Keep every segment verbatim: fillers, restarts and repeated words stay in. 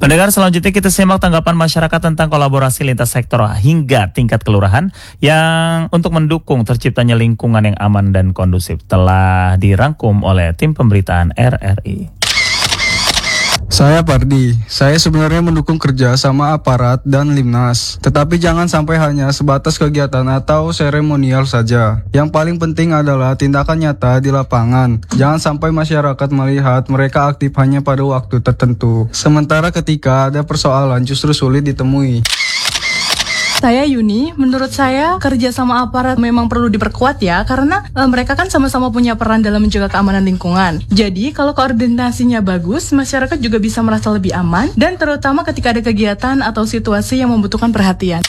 Pendengar, selanjutnya kita simak tanggapan masyarakat tentang kolaborasi lintas sektor hingga tingkat kelurahan yang untuk mendukung terciptanya lingkungan yang aman dan kondusif telah dirangkum oleh tim pemberitaan R R I. Saya Pardi, saya sebenarnya mendukung kerja sama aparat dan Limnas, tetapi jangan sampai hanya sebatas kegiatan atau seremonial saja. Yang paling penting adalah tindakan nyata di lapangan. Jangan sampai masyarakat melihat mereka aktif hanya pada waktu tertentu, sementara ketika ada persoalan justru sulit ditemui. Saya Yuni, menurut saya kerja sama aparat memang perlu diperkuat ya, karena e, mereka kan sama-sama punya peran dalam menjaga keamanan lingkungan. Jadi kalau koordinasinya bagus, masyarakat juga bisa merasa lebih aman, dan terutama ketika ada kegiatan atau situasi yang membutuhkan perhatian.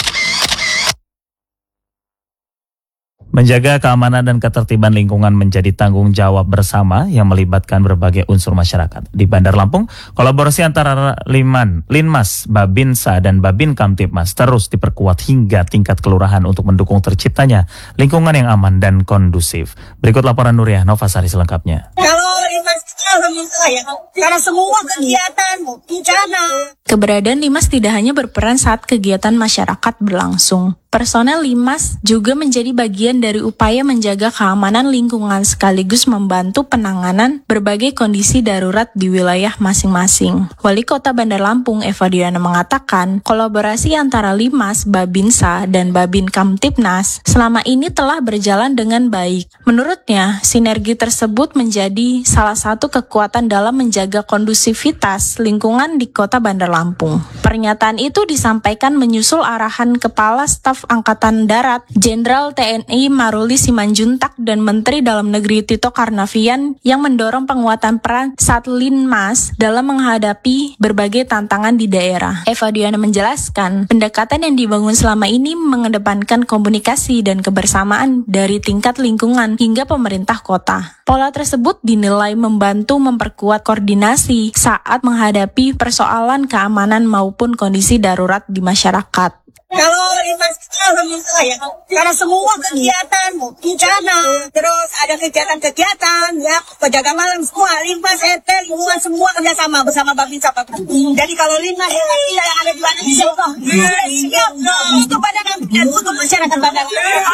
Menjaga keamanan dan ketertiban lingkungan menjadi tanggung jawab bersama yang melibatkan berbagai unsur masyarakat. Di Bandar Lampung, kolaborasi antara Liman, Linmas, Babinsa, dan Babin Kamtipmas terus diperkuat hingga tingkat kelurahan untuk mendukung terciptanya lingkungan yang aman dan kondusif. Berikut laporan Nuriah Novasari selengkapnya. Kalau Linmas alhamdulillah ya, karena semua kegiatan bencana. Keberadaan Linmas tidak hanya berperan saat kegiatan masyarakat berlangsung. Personel Linmas juga menjadi bagian dari upaya menjaga keamanan lingkungan sekaligus membantu penanganan berbagai kondisi darurat di wilayah masing-masing. Wali Kota Bandar Lampung Eva Diana mengatakan, kolaborasi antara Linmas, Babinsa, dan Babin Kamtipnas selama ini telah berjalan dengan baik. Menurutnya, sinergi tersebut menjadi salah satu kekuatan dalam menjaga kondusivitas lingkungan di Kota Bandar Lampung. Pernyataan itu disampaikan menyusul arahan Kepala Staf Angkatan Darat, Jenderal T N I Maruli Simanjuntak dan Menteri Dalam Negeri Tito Karnavian yang mendorong penguatan peran Satlinmas dalam menghadapi berbagai tantangan di daerah. Eva Diana menjelaskan, pendekatan yang dibangun selama ini mengedepankan komunikasi dan kebersamaan dari tingkat lingkungan hingga pemerintah kota. Pola tersebut dinilai membantu memperkuat koordinasi saat menghadapi persoalan keamanan maupun kondisi darurat di masyarakat. Kalau Linmas alhamdulillah ya, karena semua kegiatan bencana, terus ada kegiatan-kegiatan ya, penjaga malam semua, Linmas, R T, lingkungan semua kerjasama bersama Babinsa. Jadi kalau Linmas yang ada di mana di situ, siap untuk Bandar dan untuk masyarakat Bandar.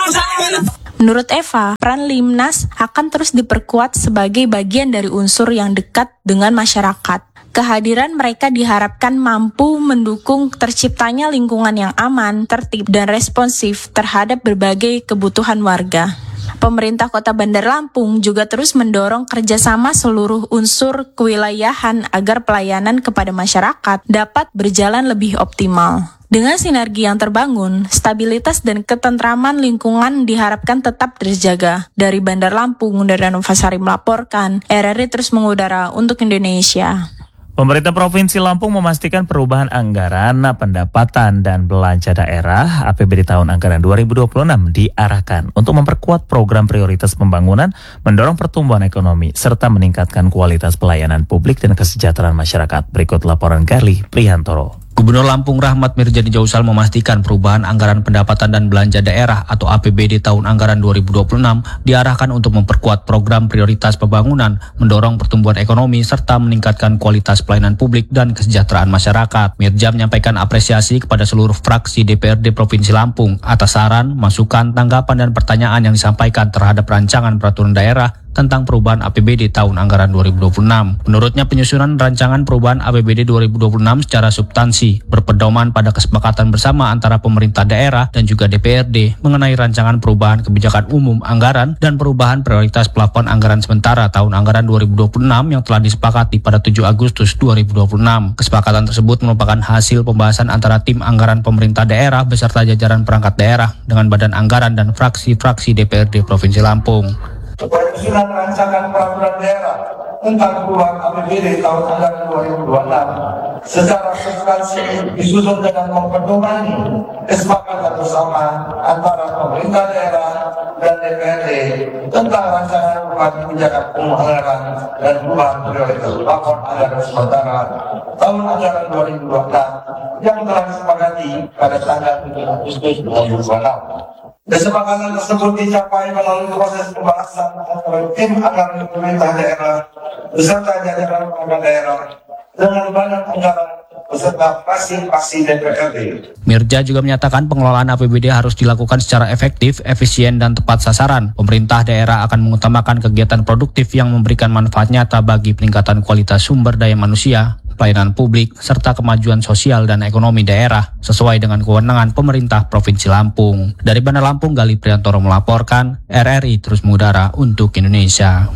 Menurut Eva, peran Limnas akan terus diperkuat sebagai bagian dari unsur yang dekat dengan masyarakat. Kehadiran mereka diharapkan mampu mendukung terciptanya lingkungan yang aman, tertib, dan responsif terhadap berbagai kebutuhan warga. Pemerintah Kota Bandar Lampung juga terus mendorong kerjasama seluruh unsur kewilayahan agar pelayanan kepada masyarakat dapat berjalan lebih optimal. Dengan sinergi yang terbangun, stabilitas dan ketentraman lingkungan diharapkan tetap terjaga. Dari Bandar Lampung, Nuriah Novasari melaporkan, R R I terus mengudara untuk Indonesia. Pemerintah Provinsi Lampung memastikan perubahan anggaran, pendapatan, dan belanja daerah A P B D tahun anggaran dua ribu dua puluh enam diarahkan untuk memperkuat program prioritas pembangunan, mendorong pertumbuhan ekonomi, serta meningkatkan kualitas pelayanan publik dan kesejahteraan masyarakat. Berikut laporan Garli Prihantoro. Gubernur Lampung Rahmat Mirjani Jausal memastikan perubahan anggaran pendapatan dan belanja daerah atau A P B D tahun anggaran dua ribu dua puluh enam diarahkan untuk memperkuat program prioritas pembangunan, mendorong pertumbuhan ekonomi, serta meningkatkan kualitas pelayanan publik dan kesejahteraan masyarakat. Mirja menyampaikan apresiasi kepada seluruh fraksi D P R D Provinsi Lampung atas saran, masukan, tanggapan, dan pertanyaan yang disampaikan terhadap rancangan peraturan daerah tentang perubahan A P B D tahun anggaran dua ribu dua puluh enam. Menurutnya penyusunan rancangan perubahan A P B D dua ribu dua puluh enam secara substansi berpedoman pada kesepakatan bersama antara pemerintah daerah dan juga D P R D mengenai rancangan perubahan kebijakan umum anggaran dan perubahan prioritas plafon anggaran sementara tahun anggaran dua ribu dua puluh enam yang telah disepakati pada tujuh Agustus dua ribu dua puluh enam. Kesepakatan tersebut merupakan hasil pembahasan antara tim anggaran pemerintah daerah beserta jajaran perangkat daerah dengan badan anggaran dan fraksi-fraksi D P R D Provinsi Lampung. Penyusunan rancangan peraturan daerah tentang perubahan A P B D tahun anggaran dua ribu dua puluh enam secara substansi disusun dengan mempedomani kesepakatan bersama antara pemerintah daerah dan D P R D tentang rancangan perubahan kebijakan umum anggaran dan perubahan prioritas plafon anggaran sementara tahun anggaran dua ribu dua puluh enam yang telah disepakati pada tanggal tujuh Agustus dua ribu dua puluh enam. Kesepakatan tersebut dicapai melalui proses pembahasan antara tim anggaran pemerintah daerah beserta jajaran perangkat daerah dengan badan anggaran beserta fraksi-fraksi D P R D. Mirja juga menyatakan pengelolaan A P B D harus dilakukan secara efektif, efisien, dan tepat sasaran. Pemerintah daerah akan mengutamakan kegiatan produktif yang memberikan manfaat nyata bagi peningkatan kualitas sumber daya manusia, pelayanan publik, serta kemajuan sosial dan ekonomi daerah sesuai dengan kewenangan pemerintah Provinsi Lampung. Dari Bandar Lampung, Gali Priantoro melaporkan, R R I terus mengudara untuk Indonesia.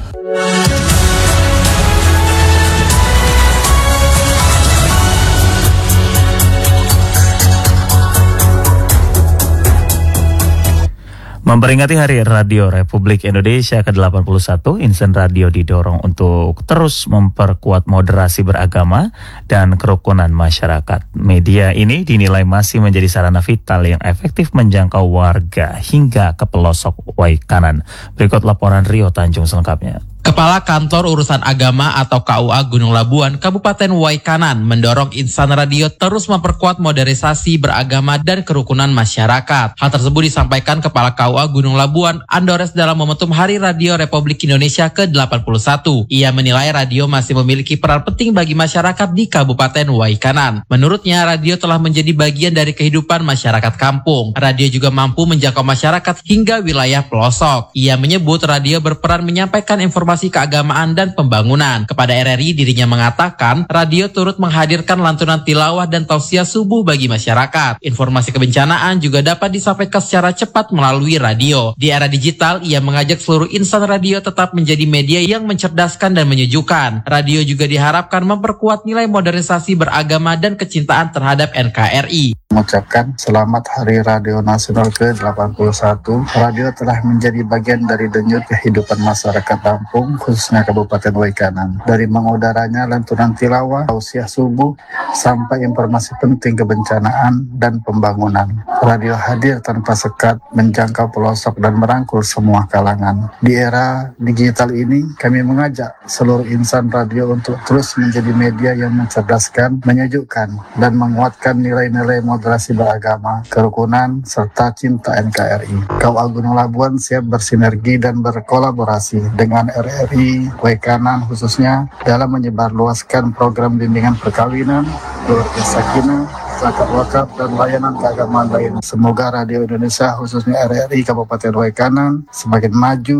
Memperingati Hari Radio Republik Indonesia ke delapan puluh satu, Insan Radio didorong untuk terus memperkuat moderasi beragama dan kerukunan masyarakat. Media ini dinilai masih menjadi sarana vital yang efektif menjangkau warga hingga ke pelosok Waikanan. Berikut laporan Rio Tanjung selengkapnya. Kepala Kantor Urusan Agama atau K U A Gunung Labuan, Kabupaten Waikanan mendorong insan radio terus memperkuat modernisasi beragama dan kerukunan masyarakat. Hal tersebut disampaikan Kepala K U A Gunung Labuan, Andores, dalam momentum Hari Radio Republik Indonesia ke delapan puluh satu. Ia menilai radio masih memiliki peran penting bagi masyarakat di Kabupaten Waikanan. Menurutnya, radio telah menjadi bagian dari kehidupan masyarakat kampung. Radio juga mampu menjangkau masyarakat hingga wilayah pelosok. Ia menyebut radio berperan menyampaikan informasi keagamaan dan pembangunan. Kepada R R I, dirinya mengatakan radio turut menghadirkan lantunan tilawah dan tausiah subuh bagi masyarakat. Informasi kebencanaan juga dapat disampaikan secara cepat melalui radio. Di era digital, ia mengajak seluruh insan radio tetap menjadi media yang mencerdaskan dan menyejukkan. Radio juga diharapkan memperkuat nilai modernisasi beragama dan kecintaan terhadap N K R I. Mengucapkan selamat Hari Radio Nasional ke delapan puluh satu. Radio telah menjadi bagian dari denyut kehidupan masyarakat Lampung, khususnya Kabupaten Waikanan. Dari mengudaranya lantunan tilawah, tausiah subuh, sampai informasi penting kebencanaan dan pembangunan. Radio hadir tanpa sekat, menjangkau pelosok dan merangkul semua kalangan. Di era digital ini, kami mengajak seluruh insan radio untuk terus menjadi media yang mencerdaskan, menyejukkan, dan menguatkan nilai-nilai moderasi beragama, kerukunan, serta cinta N K R I. K U A Gunung Labuan siap bersinergi dan berkolaborasi dengan R R I Waikanan khususnya dalam menyebarluaskan program bimbingan perkawinan, keluarga sakinah, zakat wakaf, dan layanan keagamaan lain. Semoga Radio Indonesia khususnya R R I Kabupaten Waikanan semakin maju